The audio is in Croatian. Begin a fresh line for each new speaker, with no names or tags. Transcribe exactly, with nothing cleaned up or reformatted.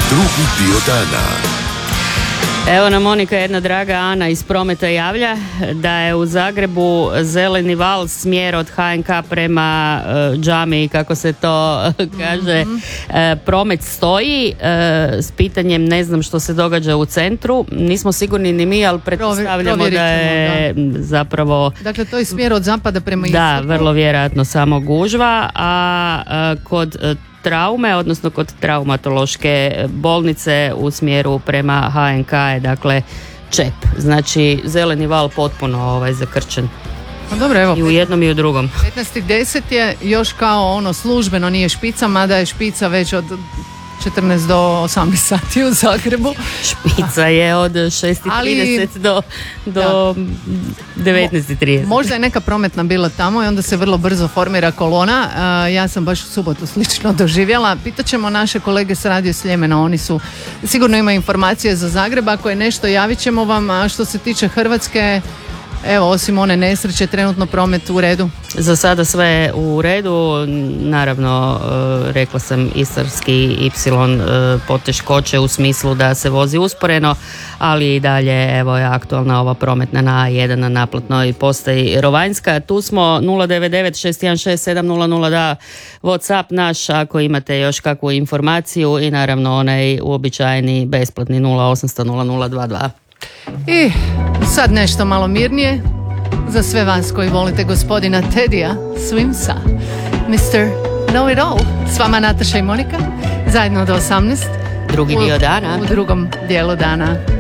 Drugi dio dana.
Evo nam Monika, jedna draga Ana iz Prometa javlja da je u Zagrebu zeleni val smjer od ha en ka prema uh, džamiji, kako se to kaže. Mm-hmm. Uh, promet stoji uh, s pitanjem, ne znam što se događa u centru, nismo sigurni ni mi, ali pretpostavljamo da je da. zapravo...
Dakle, to je smjer od zapada prema istoku.
Da, vrlo vjerojatno samo gužva, a uh, kod uh, traume, odnosno kod traumatološke bolnice u smjeru prema ha en ka je dakle čep. Znači zeleni val potpuno ovaj zakrčen.
Pa dobro, evo.
I u jednom i u drugom.
petnaest deset je još kao ono službeno nije špica, mada je špica već od četrnaest do osamnaest sati u Zagrebu.
Špica je od šest i trideset do, do devetnaest i trideset.
Možda je neka prometna bila tamo i onda se vrlo brzo formira kolona. Uh, ja sam baš u subotu slično doživjela. Pitaćemo naše kolege s Radio Sljemena, oni su sigurno imaju informacije za Zagreb. Ako je nešto, javit ćemo vam. A što se tiče Hrvatske, evo, osim one nesreće, trenutno promet u redu.
Za sada sve u redu, naravno rekla sam Istarski ipsilon poteškoće u smislu da se vozi usporeno, ali i dalje evo je aktualna ova prometna na a jedan na naplatnoj postaji Rovanjska. Tu smo nula devet devet šest jedan šest sedam nula nula, da, WhatsApp naš ako imate još kakvu informaciju i naravno onaj uobičajeni besplatni nula osam sto nula nula dva dva.
I sad nešto malo mirnije za sve vas koji volite gospodina Tedija Swimsa, mister Know It All. S vama Nataša i Monika, zajedno do osamnaest.
Drugi dio dana.
U, u drugom dijelu dana.